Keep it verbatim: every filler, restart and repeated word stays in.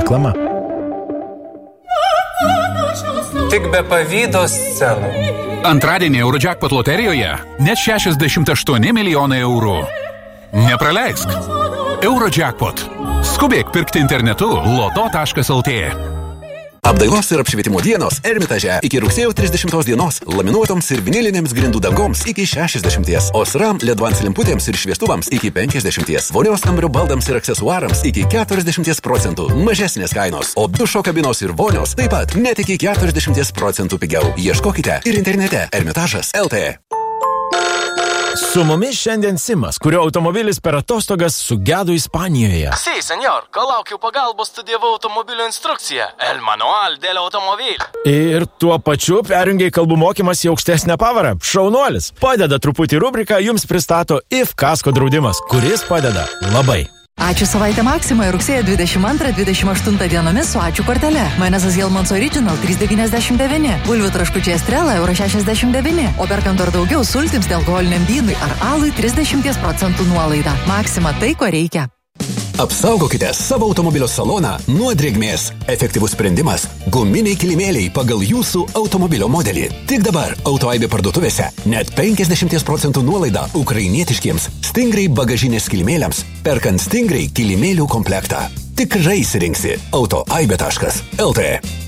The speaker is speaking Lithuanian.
reklama. Tik be pavydo scenų. Antradienį Eurojackpot loterijoje net šešiasdešimt aštuoni milijonai eurų. Nepraleisk. Eurojackpot. Skubėk pirkti internetu loto taškas el tė. Apdailos ir apšvietimo dienos Ermitaže iki rugsėjo trisdešimtos dienos laminuotoms ir vinilinėms grindų dangoms iki šešiasdešimties, Osram ledvans lemputėms ir šviestuvams iki penkiasdešimties, vonios kambario baldams ir aksesuarams iki keturiasdešimties procentų mažesnės kainos, o dušo kabinos ir vonios taip pat net iki keturiasdešimties procentų pigiau. Ieškokite ir internete ermitažas taškas el tė. Su mumis šiandien Simas, kurio automobilis per atostogas sugedo Ispanijoje. Sí, señor, kol laukiau pagalbos, studijavau automobilio instrukciją. El manual del automobil. Ir tuo pačiu perjungiai kalbų mokymas į aukštesnę pavarą. Šaunuolis. Padeda truputį rubriką, jums pristato I F kasko draudimas, kuris padeda labai. Ačiū savaitę Maksimoje rugsėjo dvidešimt antrą dvidešimt aštuntą dienomis su ačiū kortele. Majonezas Hellmann's Original trys devyniasdešimt devyni, bulvių traškučiai Estrella euro šešiasdešimt devyni, o perkant ar daugiau sultims nealkoholiniam vynui ar alui trisdešimt procentų nuolaida. Maksima tai, ko reikia. Apsaugokite savo automobilio saloną nuo drėgmės. Efektyvus sprendimas – guminiai kilimėliai pagal jūsų automobilio modelį. Tik dabar AutoAibė parduotuvėse net penkiasdešimt procentų nuolaida ukrainietiškiems Stingray bagažinės kilimėliams, perkant Stingray kilimėlių komplektą. Tikrai įsirinksi autoaibė taškas el tė.